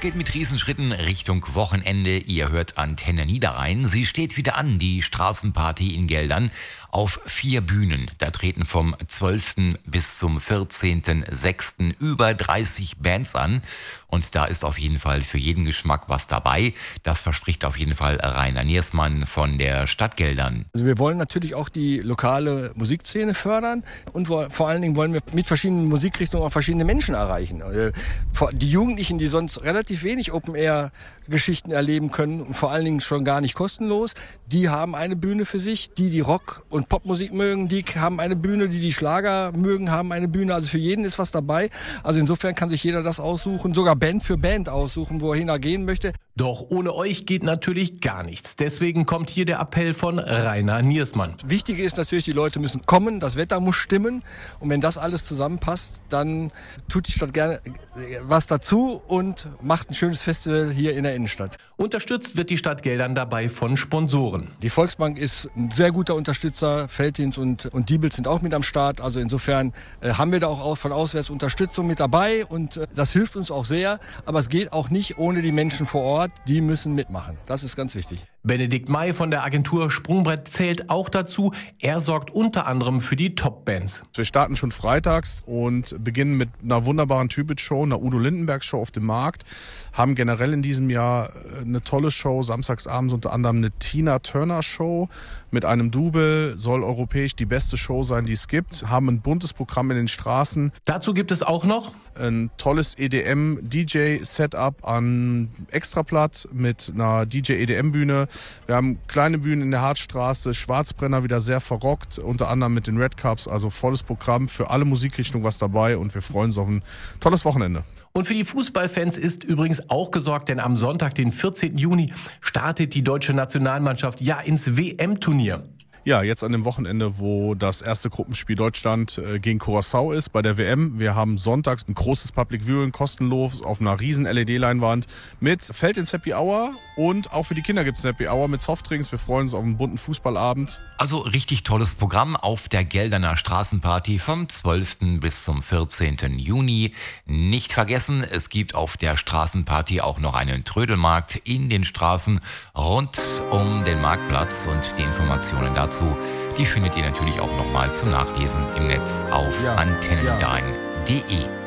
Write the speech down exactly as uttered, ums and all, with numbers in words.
geht mit Riesenschritten Richtung Wochenende. Ihr hört Antenne Niederrhein. Sie steht wieder an, die Straßenparty in Geldern, auf vier Bühnen. Da treten vom zwölften bis zum vierzehnten sechsten über dreißig Bands an. Und da ist auf jeden Fall für jeden Geschmack was dabei. Das verspricht auf jeden Fall Rainer Niersmann von der Stadt Geldern. Also wir wollen natürlich auch die lokale Musikszene fördern und vor allen Dingen wollen wir mit verschiedenen Musikrichtungen auch verschiedene Menschen erreichen. Die Jugendlichen, die sonst relativ wenig Open-Air-Geschichten erleben können und vor allen Dingen schon gar nicht kostenlos, die haben eine Bühne für sich. Die, die Rock- und Popmusik mögen, die haben eine Bühne. Die, die Schlager mögen, haben eine Bühne. Also für jeden ist was dabei. Also insofern kann sich jeder das aussuchen, sogar Band für Band aussuchen, wohin er gehen möchte. Doch ohne euch geht natürlich gar nichts. Deswegen kommt hier der Appell von Rainer Niersmann. Wichtig ist natürlich, die Leute müssen kommen, das Wetter muss stimmen. Und wenn das alles zusammenpasst, dann tut die Stadt gerne was dazu und macht ein schönes Festival hier in der Innenstadt. Unterstützt wird die Stadt Geldern dabei von Sponsoren. Die Volksbank ist ein sehr guter Unterstützer. Veltins und, und Diebels sind auch mit am Start. Also insofern äh, haben wir da auch von auswärts Unterstützung mit dabei. Und äh, das hilft uns auch sehr. Aber es geht auch nicht ohne die Menschen vor Ort. Die müssen mitmachen. Das ist ganz wichtig. Benedikt May von der Agentur Sprungbrett zählt auch dazu. Er sorgt unter anderem für die Top-Bands. Wir starten schon freitags und beginnen mit einer wunderbaren Tübit-Show, einer Udo Lindenberg-Show auf dem Markt. Haben generell in diesem Jahr eine tolle Show, samstagsabends unter anderem eine Tina Turner-Show mit einem Double. Soll europäisch die beste Show sein, die es gibt. Haben ein buntes Programm in den Straßen. Dazu gibt es auch noch ein tolles E D M-D J-Setup an Extrablatt mit einer D J-E D M-Bühne. Wir haben kleine Bühnen in der Hartstraße, Schwarzbrenner wieder sehr verrockt, unter anderem mit den Red Cups, also volles Programm für alle Musikrichtungen was dabei und wir freuen uns auf ein tolles Wochenende. Und für die Fußballfans ist übrigens auch gesorgt, denn am Sonntag, den vierzehnten Juni, startet die deutsche Nationalmannschaft ja ins W M-Turnier. Ja, jetzt an dem Wochenende, wo das erste Gruppenspiel Deutschland äh, gegen Curaçao ist bei der W M. Wir haben sonntags ein großes Public Viewing, kostenlos, auf einer riesen L E D-Leinwand mit Veltins Happy Hour und auch für die Kinder gibt es Happy Hour mit Softdrinks. Wir freuen uns auf einen bunten Fußballabend. Also richtig tolles Programm auf der Gelderner Straßenparty vom zwölften bis zum vierzehnten Juni. Nicht vergessen, es gibt auf der Straßenparty auch noch einen Trödelmarkt in den Straßen rund um den Marktplatz und die Informationen dazu Die findet ihr natürlich auch nochmal zum Nachlesen im Netz auf ja, antenne niederrhein punkt de. Ja.